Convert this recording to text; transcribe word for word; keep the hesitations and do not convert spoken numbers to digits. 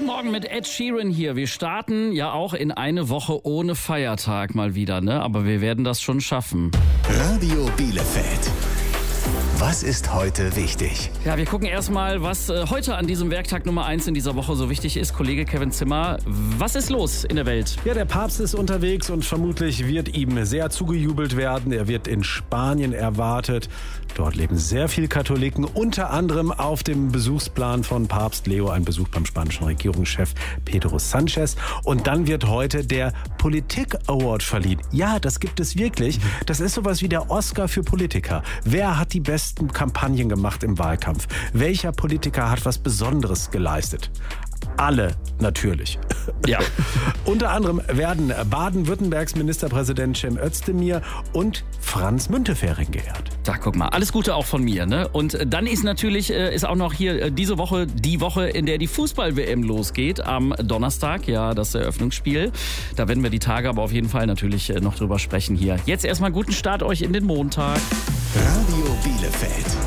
Guten Morgen mit Ed Sheeran hier. Wir starten ja auch in eine Woche ohne Feiertag mal wieder, ne? Aber wir werden das schon schaffen. Radio Bielefeld. Was ist heute wichtig? Ja, wir gucken erstmal, was äh, heute an diesem Werktag Nummer eins in dieser Woche so wichtig ist. Kollege Kevin Zimmer, was ist los in der Welt? Ja, der Papst ist unterwegs und vermutlich wird ihm sehr zugejubelt werden. Er wird in Spanien erwartet. Dort leben sehr viele Katholiken, unter anderem auf dem Besuchsplan von Papst Leo, ein Besuch beim spanischen Regierungschef Pedro Sánchez. Und dann wird heute der Politik-Award verliehen. Ja, das gibt es wirklich. Das ist sowas wie der Oscar für Politiker. Wer hat die besten Kampagnen gemacht im Wahlkampf? Welcher Politiker hat was Besonderes geleistet? Alle natürlich. Ja. Unter anderem werden Baden-Württembergs Ministerpräsident Cem Özdemir und Franz Müntefering geehrt. Da guck mal, alles Gute auch von mir, ne? Und dann ist natürlich äh, ist auch noch hier äh, diese Woche die Woche, in der die Fußball-W M losgeht am Donnerstag, ja, das Eröffnungsspiel. Da werden wir die Tage aber auf jeden Fall natürlich äh, noch drüber sprechen hier. Jetzt erstmal guten Start euch in den Montag. Radio Bielefeld.